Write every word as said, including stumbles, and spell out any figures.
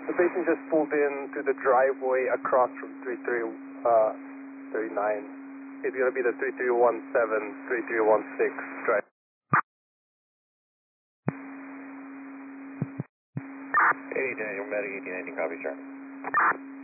The patient just pulled in to the driveway across from three three thirty-nine. It's going to be the three three one seven, three three one six drive. eighty Daniel, Medic eighteen nineteen, copy, sir.